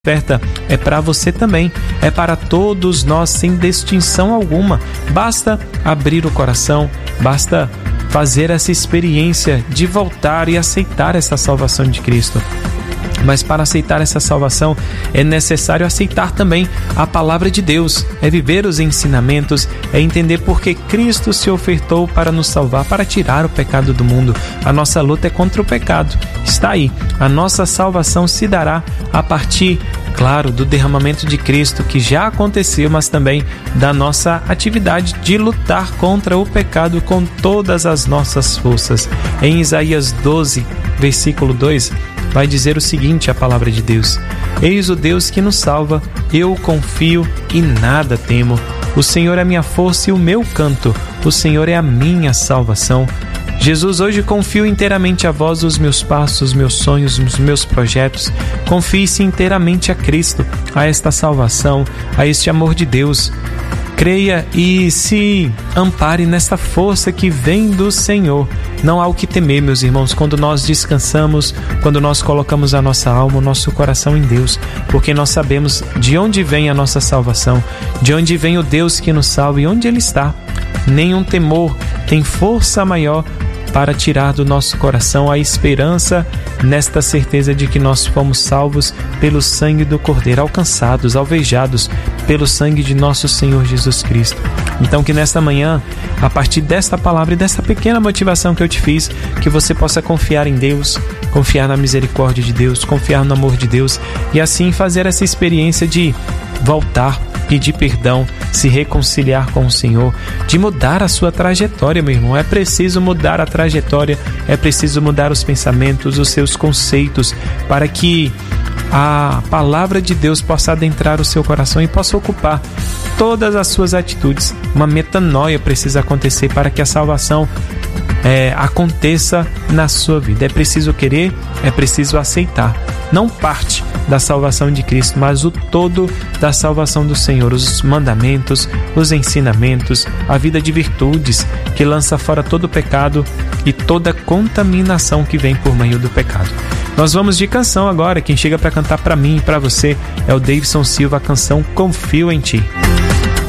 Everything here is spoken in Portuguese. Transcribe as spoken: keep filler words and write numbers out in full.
oferta é para você também, é para todos nós sem distinção alguma. Basta abrir o coração, basta fazer essa experiência de voltar e aceitar essa salvação de Cristo. Mas para aceitar essa salvação é necessário aceitar também a palavra de Deus, é viver os ensinamentos, é entender porque Cristo se ofertou para nos salvar, para tirar o pecado do mundo. A nossa luta é contra o pecado, está aí. A nossa salvação se dará a partir, claro, do derramamento de Cristo que já aconteceu, mas também da nossa atividade de lutar contra o pecado com todas as nossas forças. Em Isaías doze, versículo dois, vai dizer o seguinte, a palavra de Deus: Eis o Deus que nos salva, eu confio e nada temo. O Senhor é a minha força e o meu canto, o Senhor é a minha salvação. Jesus, hoje confio inteiramente a vós os meus passos, os meus sonhos, os meus projetos. Confie-se inteiramente a Cristo, a esta salvação, a este amor de Deus. Creia e se ampare nesta força que vem do Senhor. Não há o que temer, meus irmãos, quando nós descansamos, quando nós colocamos a nossa alma, o nosso coração em Deus, porque nós sabemos de onde vem a nossa salvação, de onde vem o Deus que nos salva e onde Ele está. Nenhum temor tem força maior para tirar do nosso coração a esperança nesta certeza de que nós fomos salvos pelo sangue do Cordeiro, alcançados, alvejados pelo sangue de nosso Senhor Jesus Cristo. Então que nesta manhã, a partir desta palavra e desta pequena motivação que eu te fiz, que você possa confiar em Deus, confiar na misericórdia de Deus, confiar no amor de Deus e assim fazer essa experiência de voltar, pedir perdão, se reconciliar com o Senhor, de mudar a sua trajetória, meu irmão. É preciso mudar a trajetória, é preciso mudar os pensamentos, os seus conceitos, para que a palavra de Deus possa adentrar o seu coração e possa ocupar todas as suas atitudes. Uma metanoia precisa acontecer para que a salvação é, aconteça na sua vida. É preciso querer, é preciso aceitar. Não parte da salvação de Cristo, mas o todo da salvação do Senhor, os mandamentos, os ensinamentos, a vida de virtudes que lança fora todo o pecado e toda contaminação que vem por meio do pecado. Nós vamos de canção agora. Quem chega para cantar para mim e para você é o Davidson Silva, a canção Confio em Ti.